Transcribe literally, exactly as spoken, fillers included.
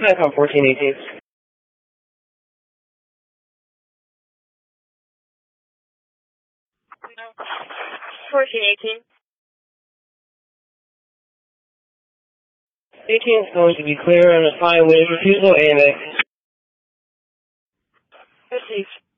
Nikon fourteen eighteen. fourteen eighteen. eighteen is going to be clear on a fine wave refusal, A M A. Received.